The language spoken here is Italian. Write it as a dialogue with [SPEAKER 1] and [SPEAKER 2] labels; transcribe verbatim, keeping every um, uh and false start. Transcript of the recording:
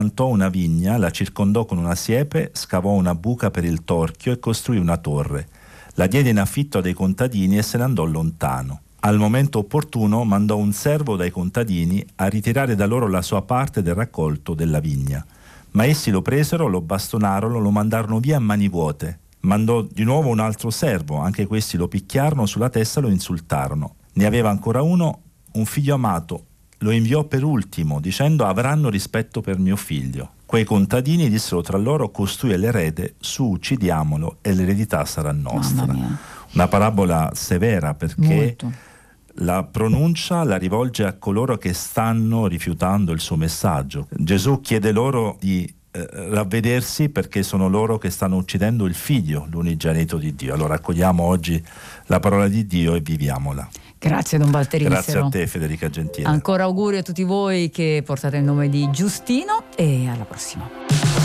[SPEAKER 1] piantò una vigna, la circondò con una siepe, scavò una buca per il torchio e costruì una torre. La diede in affitto a dei contadini e se ne andò lontano. Al momento opportuno mandò un servo dai contadini a ritirare da loro la sua parte del raccolto della vigna. Ma essi lo presero, lo bastonarono, lo mandarono via a mani vuote. Mandò di nuovo un altro servo, anche questi lo picchiarono sulla testa e lo insultarono. Ne aveva ancora uno, un figlio amato, lo inviò per ultimo, dicendo: avranno rispetto per mio figlio. Quei contadini dissero tra loro: costui è l'erede, su uccidiamolo e l'eredità sarà nostra. Una parabola severa, perché
[SPEAKER 2] Molto.
[SPEAKER 1] la pronuncia la rivolge a coloro che stanno rifiutando il suo messaggio. Gesù chiede loro di eh, ravvedersi, perché sono loro che stanno uccidendo il figlio, l'unigenito di Dio. Allora accogliamo oggi la parola di Dio e viviamola.
[SPEAKER 2] Grazie Don Valterissero.
[SPEAKER 1] Grazie a te Federica Gentile.
[SPEAKER 2] Ancora auguri a tutti voi che portate il nome di Giustino e alla prossima.